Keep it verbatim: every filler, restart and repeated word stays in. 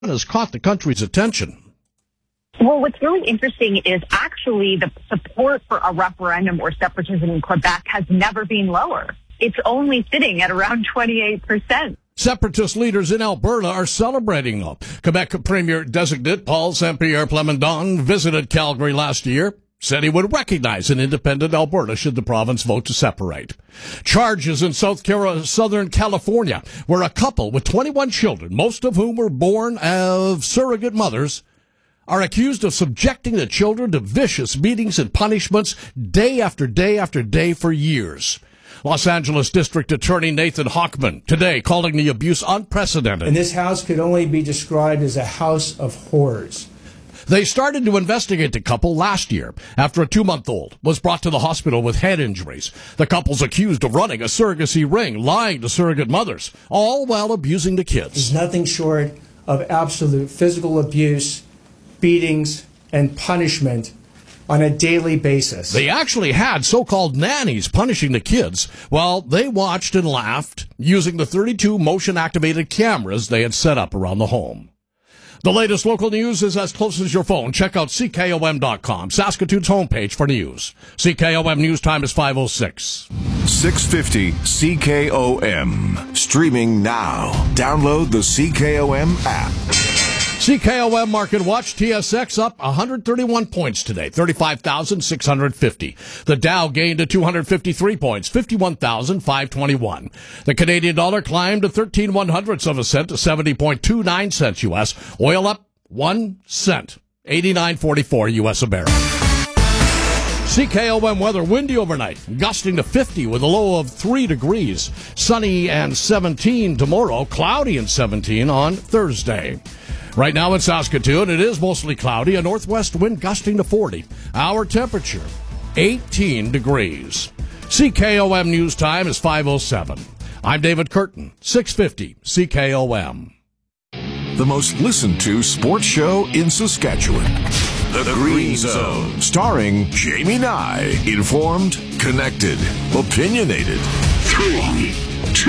has caught the country's attention. Well, what's really interesting is actually the support for a referendum or separatism in Quebec has never been lower. It's only sitting at around twenty-eight percent. Separatist leaders in Alberta are celebrating them. Quebec Premier designate Paul Saint-Pierre Plamondon visited Calgary last year, said he would recognize an independent Alberta should the province vote to separate. Charges in South Carolina, Southern California, where a couple with twenty-one children, most of whom were born of surrogate mothers, are accused of subjecting the children to vicious beatings and punishments day after day after day for years. Los Angeles District Attorney Nathan Hochman today calling the abuse unprecedented. And this house could only be described as a house of horrors. They started to investigate the couple last year after a two-month-old was brought to the hospital with head injuries. The couple's accused of running a surrogacy ring, lying to surrogate mothers, all while abusing the kids. It's nothing short of absolute physical abuse, beatings, and punishment on a daily basis. They actually had so-called nannies punishing the kids while they watched and laughed using the thirty-two motion-activated cameras they had set up around the home. The latest local news is as close as your phone. Check out C K O M dot com, Saskatoon's homepage for news. C K O M news time is five oh six. six fifty C K O M. Streaming now. Download the C K O M app. C K O M Market Watch, T S X up one hundred thirty-one points today, thirty-five thousand six hundred fifty. The Dow gained to two hundred fifty-three points, fifty-one thousand five hundred twenty-one. The Canadian dollar climbed to thirteen one hundredths of a cent to seventy point two nine cents U S. Oil up one cent, eighty-nine forty-four U S a barrel. C K O M weather, windy overnight, gusting to fifty with a low of three degrees. Sunny and seventeen tomorrow, cloudy and seventeen on Thursday. Right now in Saskatoon, it is mostly cloudy, a northwest wind gusting to forty. Our temperature, eighteen degrees. C K O M news time is five oh seven. I'm David Curtin, six fifty C K O M. The most listened to sports show in Saskatchewan. The Green Zone, starring Jamie Nye. Informed, connected, opinionated. Three, two,